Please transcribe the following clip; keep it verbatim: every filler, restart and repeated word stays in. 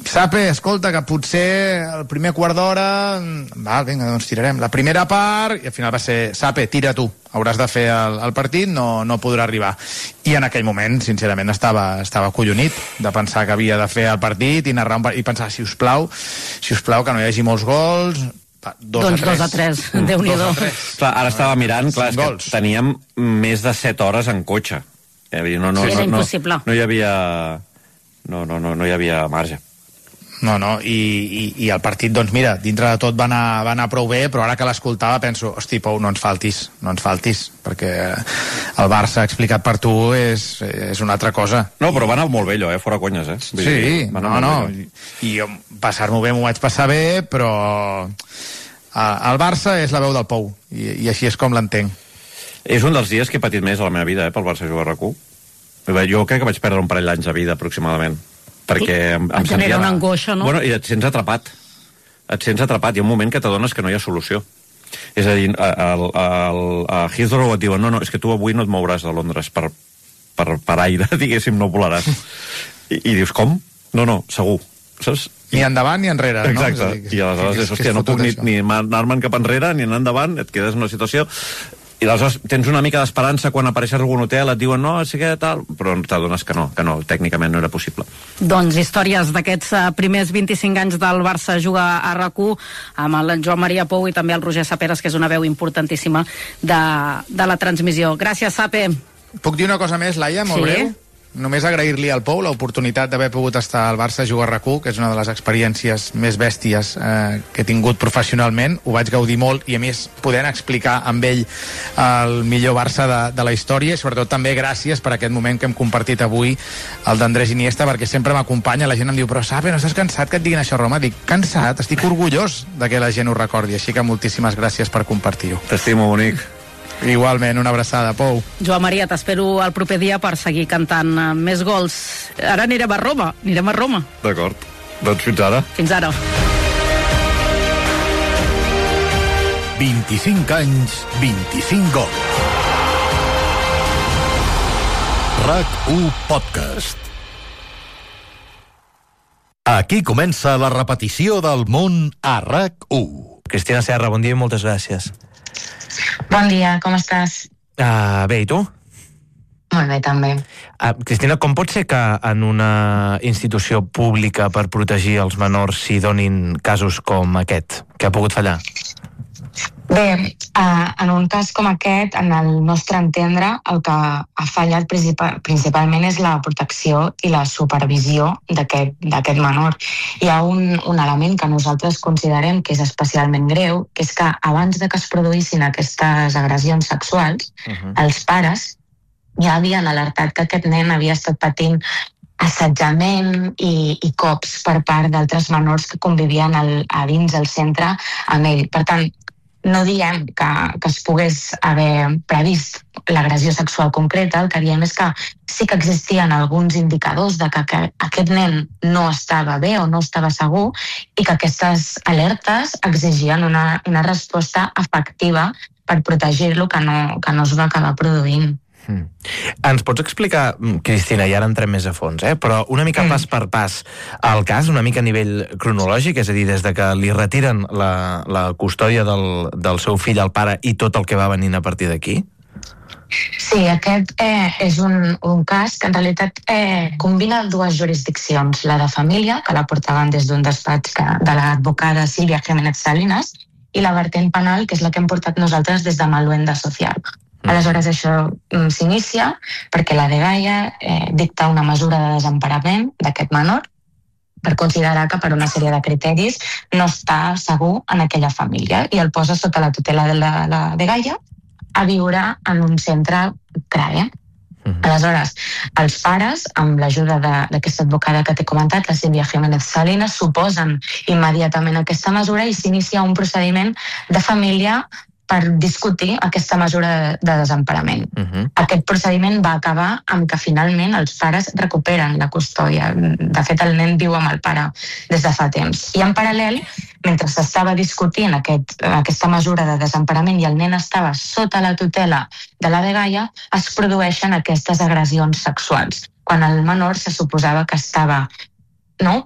Sape, escolta, que potser el primer quart d'hora... Val, vinga, doncs tirarem la primera part, i al final va ser, Sape, tira tu, hauràs de fer el, el partit, no, no podrà arribar. I en aquell moment, sincerament, estava, estava collonit de pensar que havia de fer el partit i narrar un partit, i pensar, si us plau, si us plau, que no hi hagi molts gols... Dos doncs dos a tres, mm. Déu-n'hi-do. Clar, ara estava mirant, clar, és que teníem més de set hores en cotxe. No, no, sí, era no, impossible. No, no hi havia... No, no, no, no hi havia marge. No, no, i, i, i el partit, doncs mira, dintre de tot va anar, va anar prou bé, però ara que l'escoltava penso, hosti, Pou, no ens faltis, no ens faltis, perquè el Barça explicat per tu és, és una altra cosa. No, però va anar molt bé allò, eh? Fora conyes, eh? Sí, sí no, no, i, i jo passar-m'ho bé m'ho vaig passar bé, però el Barça és la veu del Pou, i, i així és com l'entenc. És un dels dies que he patit més a la meva vida, eh, pel Barça jugar a RAC u. Jo crec que vaig perdre un parell d'anys de vida, aproximadament. Perquè em, em genera una angoixa, no? Bueno, i et sents atrapat. Et sents atrapat. Hi ha un moment que t'adones que no hi ha solució. És a dir, al, al, a Heathrow et diuen, no, no, és que tu avui no et mouràs de Londres per, per, per aire, diguéssim, no volaràs. I, i dius, com? No, no, segur. Saps? Ni endavant ni enrere, no? Exacte. I aleshores, és, hòstia, no puc ni, ni anar-me'n cap enrere ni anar endavant, et quedes en una situació... I aleshores tens una mica d'esperança quan apareixes a algun hotel, et diuen no, sí que tal, però t'adones que no, que no, tècnicament no era possible. Doncs històries d'aquests uh, primers vint-i-cinc anys del Barça jugar a RAC u amb el Joan Maria Pou i també el Roger Saperas, que és una veu importantíssima de, de la transmissió. Gràcies, Sape. Puc dir una cosa més, Laia, molt sí. breu? Només agrair-li al Pou l'oportunitat d'haver pogut estar al Barça a jugar a RAC u, que és una de les experiències més bèsties eh, que he tingut professionalment. Ho vaig gaudir molt i a més podent explicar amb ell el millor Barça de, de la història, i sobretot també gràcies per aquest moment que hem compartit avui, el d'Andrés Iniesta, perquè sempre m'acompanya. La gent em diu, però Sabe, no estàs cansat que et diguin això, Roma? Dic, cansat, estic orgullós de que la gent ho recordi, així que moltíssimes gràcies per compartir-ho. T'estimo, bonic. Igualment, una abraçada, Pou. Joan Maria, t'espero el proper dia per seguir cantant uh, més gols. Ara anirem a Roma, anirem a Roma. D'acord, doncs fins ara. Fins ara. vint-i-cinc anys, vint-i-cinc gols. RAC u Podcast. Aquí comença la repetició del món a RAC u. Cristina Serra, bon dia i moltes gràcies. Bon dia, com estàs? Uh, bé, i tu? Molt bé, també. Uh, Cristina, com pot ser que en una institució pública per protegir els menors s'hi donin casos com aquest? Què ha pogut fallar? Bé, eh, en un cas com aquest, en el nostre entendre, el que ha fallat principal, principalment és la protecció i la supervisió d'aquest menor. Hi ha un, un element que nosaltres considerem que és especialment greu, que és que abans de que es produïssin aquestes agressions sexuals, uh-huh. els pares ja havien alertat que aquest nen havia estat patint assetjament i, i cops per part d'altres menors que convivien al, a dins del centre amb ell. Per tant, no diem que, que es pogués haver previst l'agressió sexual concreta, el que diem és que sí que existien alguns indicadors de que, que aquest nen no estava bé o no estava segur i que aquestes alertes exigien una, una resposta efectiva per protegir-lo que no, que no es va acabar produint. Mm. Ens pots explicar, Cristina, i ara entrem més a fons, eh? però una mica pas per pas el cas, una mica a nivell cronològic, és a dir, des de que li retiren la, la custòdia del, del seu fill al pare i tot el que va venint a partir d'aquí? Sí, aquest eh, és un, un cas que en realitat eh, combina dues jurisdiccions, la de família, que la portaven des d'un despatx que, de l'advocada Sílvia Jiménez Salinas, i la vertent penal, que és la que hem portat nosaltres des de Maluenda Social. Aleshores, això mm, s'inicia perquè la dgaia eh, dicta una mesura de desemparament d'aquest menor per considerar que per una sèrie de criteris no està segur en aquella família i el posa sota la tutela de la, la dgaia a viure en un centre C R A E. Uh-huh. Aleshores, els pares, amb l'ajuda d'aquesta advocada que t'he comentat, la Sílvia Jiménez Salinas, suposen immediatament aquesta mesura i s'inicia un procediment de família per discutir aquesta mesura de desemparament. Uh-huh. Aquest procediment va acabar amb que finalment els pares recuperen la custòdia. De fet, el nen viu amb el pare des de fa temps. I en paral·lel, mentre s'estava discutint aquest, aquesta mesura de desemparament i el nen estava sota la tutela de la dgaia, es produeixen aquestes agressions sexuals, quan el menor se suposava que estava no,